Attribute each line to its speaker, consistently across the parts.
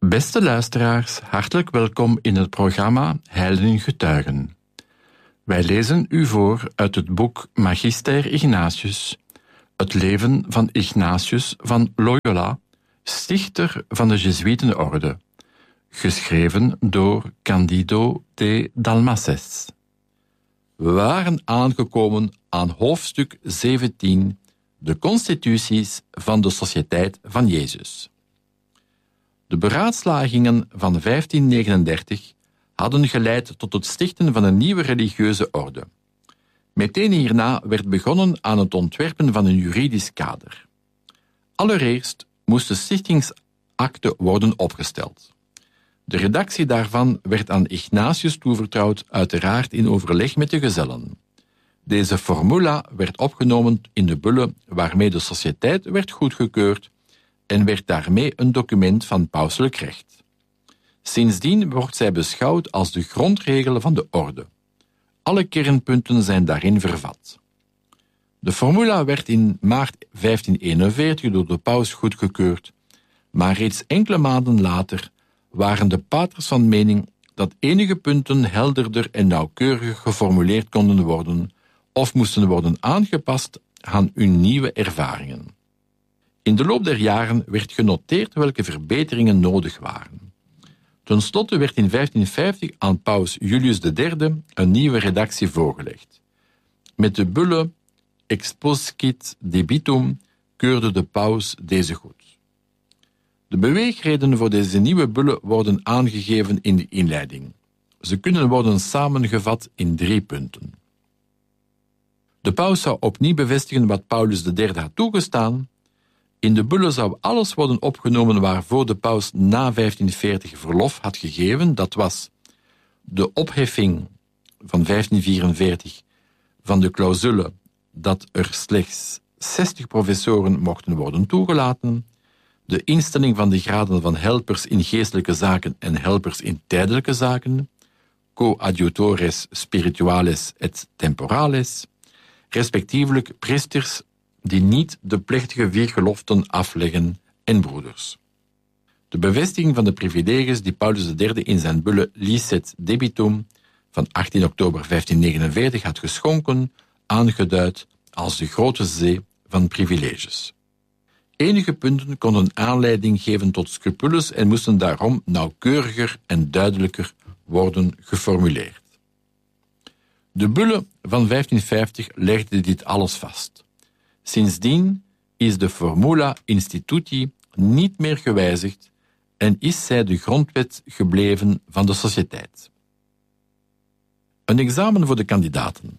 Speaker 1: Beste luisteraars, hartelijk welkom in het programma Heiligen Getuigen. Wij lezen u voor uit het boek Magister Ignatius, het leven van Ignatius van Loyola, stichter van de Jezuïetenorde, geschreven door Candido de Dalmases. We waren aangekomen aan hoofdstuk 17, de constituties van de Sociëteit van Jezus. De beraadslagingen van 1539 hadden geleid tot het stichten van een nieuwe religieuze orde. Meteen hierna werd begonnen aan het ontwerpen van een juridisch kader. Allereerst moest de stichtingsakte worden opgesteld. De redactie daarvan werd aan Ignatius toevertrouwd, uiteraard in overleg met de gezellen. Deze formula werd opgenomen in de bulle waarmee de sociëteit werd goedgekeurd en werd daarmee een document van pauselijk recht. Sindsdien wordt zij beschouwd als de grondregel van de orde. Alle kernpunten zijn daarin vervat. De formula werd in maart 1541 door de paus goedgekeurd, maar reeds enkele maanden later waren de paters van mening dat enige punten helderder en nauwkeuriger geformuleerd konden worden of moesten worden aangepast aan hun nieuwe ervaringen. In de loop der jaren werd genoteerd welke verbeteringen nodig waren. Ten slotte werd in 1550 aan paus Julius III een nieuwe redactie voorgelegd. Met de bulle Exposcit Debitum keurde de paus deze goed. De beweegredenen voor deze nieuwe bulle worden aangegeven in de inleiding. Ze kunnen worden samengevat in 3 punten. De paus zou opnieuw bevestigen wat Paulus III had toegestaan. In de bulle zou alles worden opgenomen waarvoor de paus na 1540 verlof had gegeven. Dat was de opheffing van 1544 van de clausule dat er slechts 60 professoren mochten worden toegelaten, de instelling van de graden van helpers in geestelijke zaken en helpers in tijdelijke zaken, coadjutores spirituales et temporales, respectievelijk priesters die niet de plechtige 4 geloften afleggen en broeders. De bevestiging van de privileges die Paulus III in zijn bulle Licet Debitum van 18 oktober 1549 had geschonken, aangeduid als de grote zee van privileges. Enige punten konden aanleiding geven tot scrupules en moesten daarom nauwkeuriger en duidelijker worden geformuleerd. De bulle van 1550 legde dit alles vast. Sindsdien is de formula instituti niet meer gewijzigd en is zij de grondwet gebleven van de sociëteit. Een examen voor de kandidaten.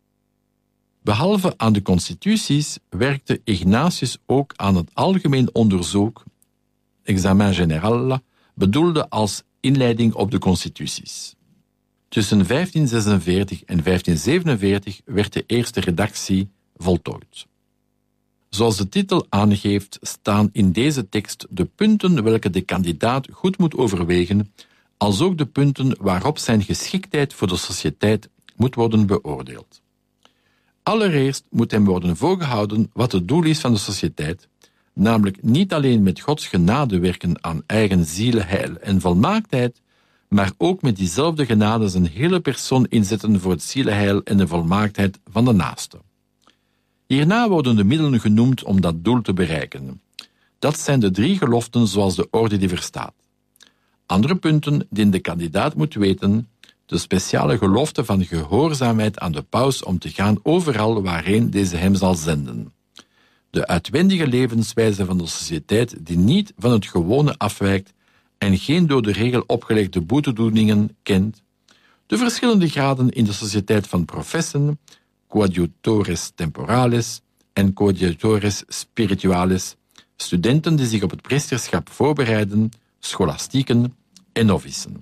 Speaker 1: Behalve aan de constituties werkte Ignatius ook aan het algemeen onderzoek, examen général, bedoelde als inleiding op de constituties. Tussen 1546 en 1547 werd de eerste redactie voltooid. Zoals de titel aangeeft, staan in deze tekst de punten welke de kandidaat goed moet overwegen, als ook de punten waarop zijn geschiktheid voor de sociëteit moet worden beoordeeld. Allereerst moet hem worden voorgehouden wat het doel is van de sociëteit, namelijk niet alleen met Gods genade werken aan eigen zieleheil en volmaaktheid, maar ook met diezelfde genade zijn hele persoon inzetten voor het zieleheil en de volmaaktheid van de naaste. Hierna worden de middelen genoemd om dat doel te bereiken. Dat zijn de 3 geloften zoals de orde die verstaat. Andere punten die de kandidaat moet weten, de speciale gelofte van gehoorzaamheid aan de paus om te gaan overal waarheen deze hem zal zenden. De uitwendige levenswijze van de sociëteit die niet van het gewone afwijkt en geen door de regel opgelegde boetedoeningen kent. De verschillende graden in de sociëteit van professen, coadjutores temporales en coadjutores spirituales, studenten die zich op het priesterschap voorbereiden, scholastieken en novicen.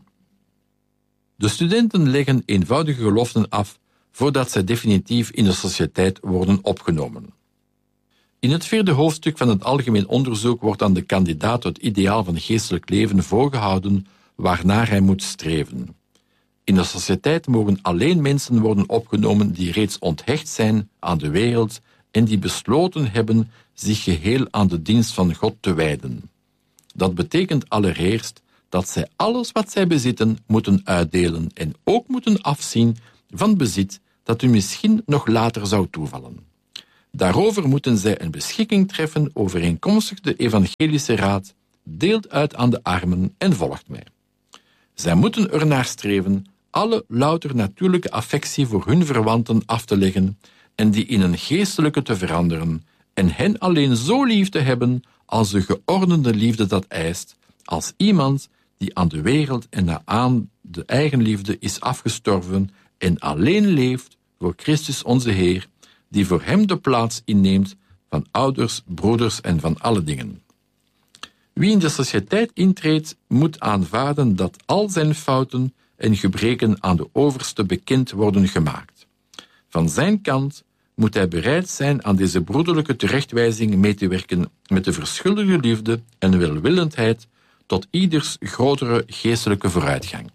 Speaker 1: De studenten leggen eenvoudige geloften af voordat zij definitief in de sociëteit worden opgenomen. In het 4e hoofdstuk van het algemeen onderzoek wordt aan de kandidaat het ideaal van geestelijk leven voorgehouden waarnaar hij moet streven. In de sociëteit mogen alleen mensen worden opgenomen die reeds onthecht zijn aan de wereld en die besloten hebben zich geheel aan de dienst van God te wijden. Dat betekent allereerst dat zij alles wat zij bezitten moeten uitdelen en ook moeten afzien van bezit dat u misschien nog later zou toevallen. Daarover moeten zij een beschikking treffen overeenkomstig de evangelische raad, deelt uit aan de armen en volgt mij. Zij moeten ernaar streven alle louter natuurlijke affectie voor hun verwanten af te leggen en die in een geestelijke te veranderen en hen alleen zo lief te hebben als de geordende liefde dat eist, als iemand die aan de wereld en aan de eigenliefde is afgestorven en alleen leeft voor Christus onze Heer, die voor hem de plaats inneemt van ouders, broeders en van alle dingen. Wie in de sociëteit intreedt, moet aanvaarden dat al zijn fouten en gebreken aan de overste bekend worden gemaakt. Van zijn kant moet hij bereid zijn aan deze broederlijke terechtwijzing mee te werken met de verschuldigde liefde en welwillendheid tot ieders grotere geestelijke vooruitgang.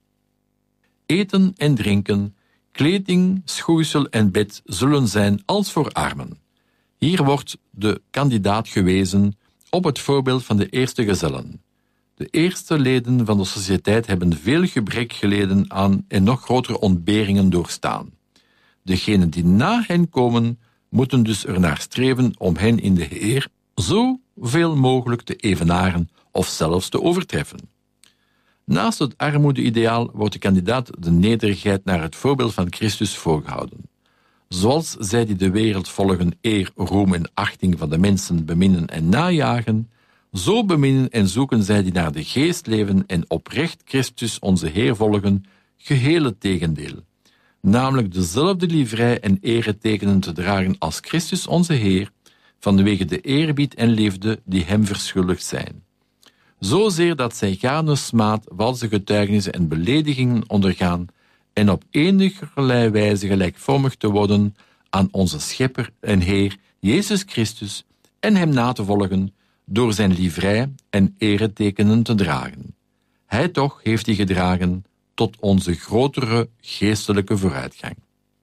Speaker 1: Eten en drinken, kleding, schoeisel en bed zullen zijn als voor armen. Hier wordt de kandidaat gewezen op het voorbeeld van de eerste gezellen. De eerste leden van de sociëteit hebben veel gebrek geleden aan en nog grotere ontberingen doorstaan. Degenen die na hen komen, moeten dus ernaar streven om hen in de Heer zoveel mogelijk te evenaren of zelfs te overtreffen. Naast het armoede-ideaal wordt de kandidaat de nederigheid naar het voorbeeld van Christus voorgehouden. Zoals zij die de wereld volgen eer, roem en achting van de mensen beminnen en najagen, zo beminnen en zoeken zij die naar de geest leven en oprecht Christus onze Heer volgen, geheel het tegendeel. Namelijk dezelfde livrei en eretekenen te dragen als Christus onze Heer, vanwege de eerbied en liefde die hem verschuldigd zijn. Zozeer dat zij gaarne smaad, valse getuigenissen en beledigingen ondergaan en op enigerlei wijze gelijkvormig te worden aan onze Schepper en Heer Jezus Christus en hem na te volgen door zijn livrei en eretekenen te dragen. Hij toch heeft die gedragen tot onze grotere geestelijke vooruitgang.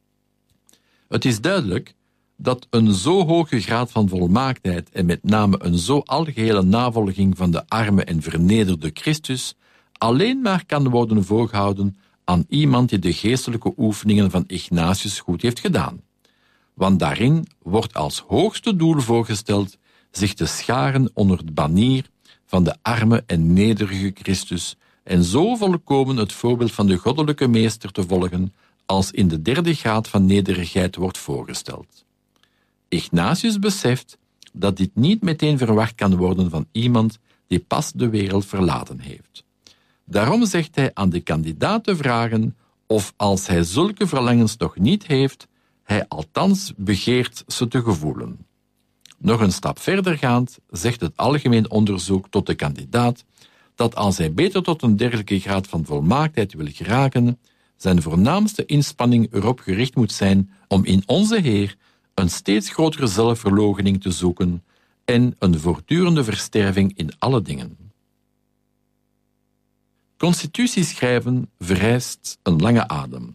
Speaker 1: Het is duidelijk dat een zo hoge graad van volmaaktheid en met name een zo algehele navolging van de arme en vernederde Christus alleen maar kan worden voorgehouden aan iemand die de geestelijke oefeningen van Ignatius goed heeft gedaan. Want daarin wordt als hoogste doel voorgesteld zich te scharen onder het banier van de arme en nederige Christus en zo volkomen het voorbeeld van de goddelijke meester te volgen als in de derde graad van nederigheid wordt voorgesteld. Ignatius beseft dat dit niet meteen verwacht kan worden van iemand die pas de wereld verlaten heeft. Daarom zegt hij aan de kandidaat te vragen of als hij zulke verlangens nog niet heeft, hij althans begeert ze te gevoelen. Nog een stap verder gaand zegt het algemeen onderzoek tot de kandidaat dat als hij beter tot een dergelijke graad van volmaaktheid wil geraken, zijn voornaamste inspanning erop gericht moet zijn om in onze Heer een steeds grotere zelfverloochening te zoeken en een voortdurende versterving in alle dingen. Constitutie schrijven vereist een lange adem.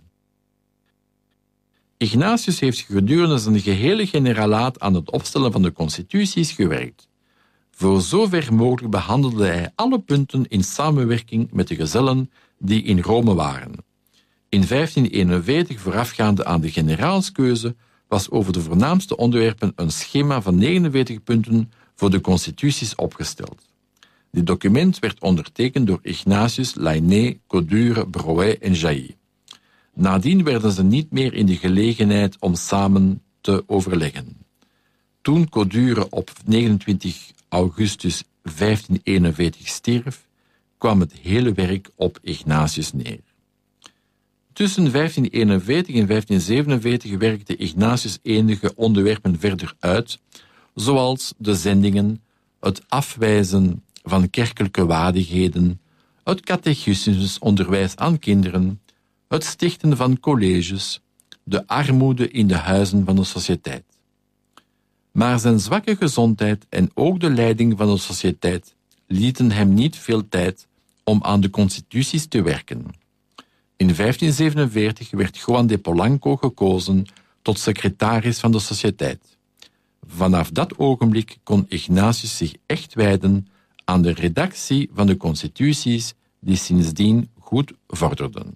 Speaker 1: Ignatius heeft gedurende zijn gehele generalaat aan het opstellen van de constituties gewerkt. Voor zover mogelijk behandelde hij alle punten in samenwerking met de gezellen die in Rome waren. In 1541, voorafgaande aan de generaalskeuze, was over de voornaamste onderwerpen een schema van 49 punten voor de constituties opgesteld. Dit document werd ondertekend door Ignatius, Lainez, Codure, Broet en Jailly. Nadien werden ze niet meer in de gelegenheid om samen te overleggen. Toen Codure op 29 augustus 1541 stierf, kwam het hele werk op Ignatius neer. Tussen 1541 en 1547 werkte Ignatius enige onderwerpen verder uit, zoals de zendingen, het afwijzen van kerkelijke waardigheden, het catechismusonderwijs aan kinderen, het stichten van colleges, de armoede in de huizen van de sociëteit. Maar zijn zwakke gezondheid en ook de leiding van de sociëteit lieten hem niet veel tijd om aan de constituties te werken. In 1547 werd Juan de Polanco gekozen tot secretaris van de sociëteit. Vanaf dat ogenblik kon Ignatius zich echt wijden aan de redactie van de constituties die sindsdien goed vorderden.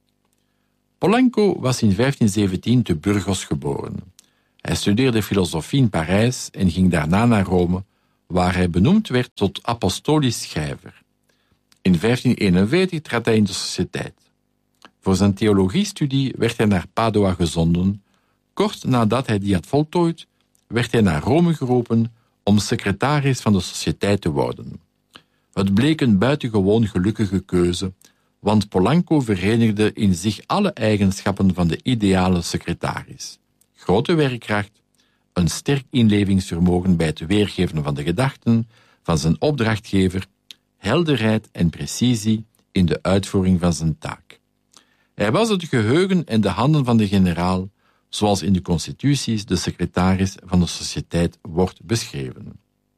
Speaker 1: Polanco was in 1517 te Burgos geboren. Hij studeerde filosofie in Parijs en ging daarna naar Rome, waar hij benoemd werd tot apostolisch schrijver. In 1541 trad hij in de sociëteit. Voor zijn theologiestudie werd hij naar Padua gezonden. Kort nadat hij die had voltooid, werd hij naar Rome geroepen om secretaris van de sociëteit te worden. Het bleek een buitengewoon gelukkige keuze, want Polanco verenigde in zich alle eigenschappen van de ideale secretaris. Grote werkkracht, een sterk inlevingsvermogen bij het weergeven van de gedachten van zijn opdrachtgever, helderheid en precisie in de uitvoering van zijn taak. Hij was het geheugen en de handen van de generaal, zoals in de constituties de secretaris van de sociëteit wordt beschreven.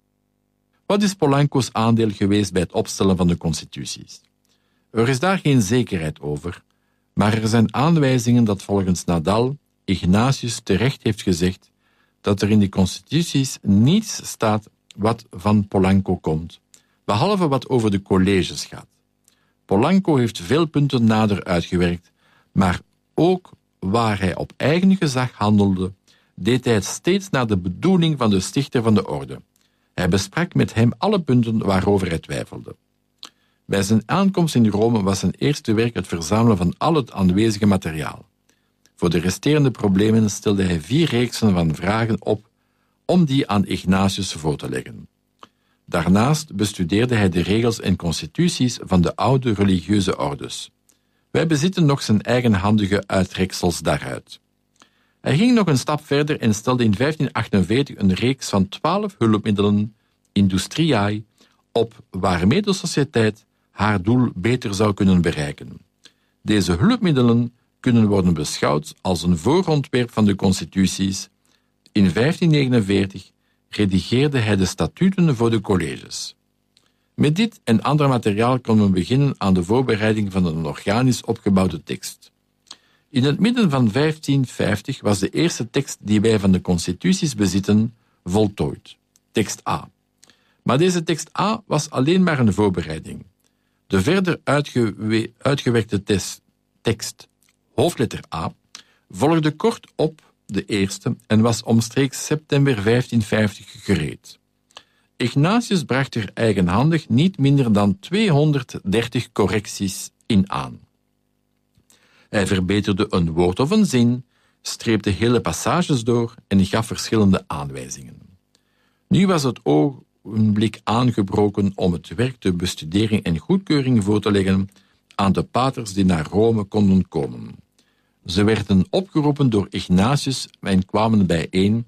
Speaker 1: Wat is Polanco's aandeel geweest bij het opstellen van de constituties? Er is daar geen zekerheid over, maar er zijn aanwijzingen dat volgens Nadal Ignatius terecht heeft gezegd dat er in de constituties niets staat wat van Polanco komt, behalve wat over de colleges gaat. Polanco heeft veel punten nader uitgewerkt, maar ook waar hij op eigen gezag handelde, deed hij het steeds naar de bedoeling van de stichter van de orde. Hij besprak met hem alle punten waarover hij twijfelde. Bij zijn aankomst in Rome was zijn eerste werk het verzamelen van al het aanwezige materiaal. Voor de resterende problemen stelde hij 4 reeksen van vragen op om die aan Ignatius voor te leggen. Daarnaast bestudeerde hij de regels en constituties van de oude religieuze ordes. Wij bezitten nog zijn eigenhandige uittreksels daaruit. Hij ging nog een stap verder en stelde in 1548 een reeks van 12 hulpmiddelen, industriae, op waarmee de sociëteit haar doel beter zou kunnen bereiken. Deze hulpmiddelen kunnen worden beschouwd als een voorontwerp van de constituties. In 1549 redigeerde hij de statuten voor de colleges. Met dit en ander materiaal kon men beginnen aan de voorbereiding van een organisch opgebouwde tekst. In het midden van 1550 was de eerste tekst die wij van de constituties bezitten voltooid, tekst A. Maar deze tekst A was alleen maar een voorbereiding. De verder uitgewerkte tekst, hoofdletter A, volgde kort op de eerste en was omstreeks september 1550 gereed. Ignatius bracht er eigenhandig niet minder dan 230 correcties in aan. Hij verbeterde een woord of een zin, streepte hele passages door en gaf verschillende aanwijzingen. Nu was het ogenblik aangebroken om het werk ter bestudering en goedkeuring voor te leggen aan de paters die naar Rome konden komen. Ze werden opgeroepen door Ignatius en kwamen bijeen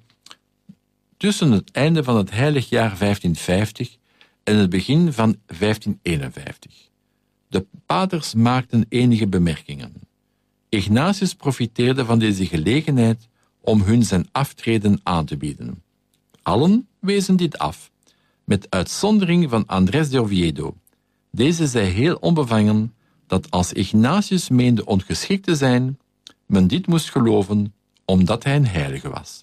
Speaker 1: tussen het einde van het heilig jaar 1550 en het begin van 1551. De paters maakten enige bemerkingen. Ignatius profiteerde van deze gelegenheid om hun zijn aftreden aan te bieden. Allen wezen dit af, met uitzondering van Andrés de Oviedo. Deze zei heel onbevangen dat als Ignatius meende ongeschikt te zijn, men dit moest geloven omdat hij een heilige was.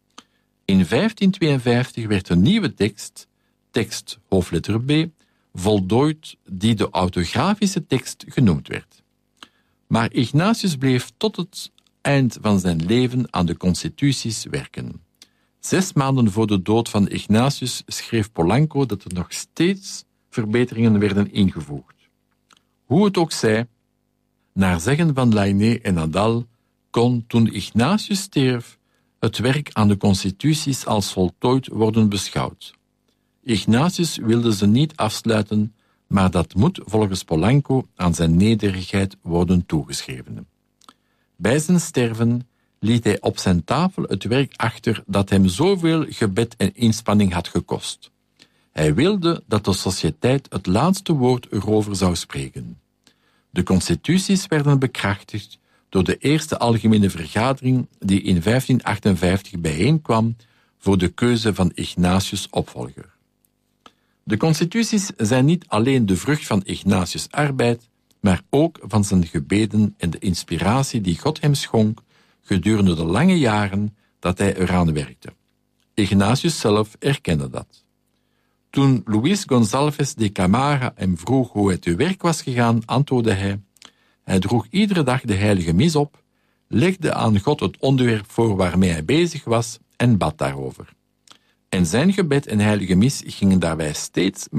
Speaker 1: In 1552 werd een nieuwe tekst hoofdletter B, voltooid die de autografische tekst genoemd werd. Maar Ignatius bleef tot het eind van zijn leven aan de constituties werken. 6 maanden voor de dood van Ignatius schreef Polanco dat er nog steeds verbeteringen werden ingevoegd. Hoe het ook zij, naar zeggen van Lainé en Nadal, kon toen Ignatius stierf het werk aan de constituties als voltooid worden beschouwd. Ignatius wilde ze niet afsluiten, maar dat moet volgens Polanco aan zijn nederigheid worden toegeschreven. Bij zijn sterven liet hij op zijn tafel het werk achter dat hem zoveel gebed en inspanning had gekost. Hij wilde dat de sociëteit het laatste woord erover zou spreken. De constituties werden bekrachtigd door de eerste algemene vergadering die in 1558 bijeenkwam voor de keuze van Ignatius' opvolger. De constituties zijn niet alleen de vrucht van Ignatius' arbeid, maar ook van zijn gebeden en de inspiratie die God hem schonk gedurende de lange jaren dat hij eraan werkte. Ignatius zelf erkende dat. Toen Luis González de Camara hem vroeg hoe het te werk was gegaan, antwoordde hij: hij droeg iedere dag de heilige mis op, legde aan God het onderwerp voor waarmee hij bezig was en bad daarover. En zijn gebed en heilige mis gingen daarbij steeds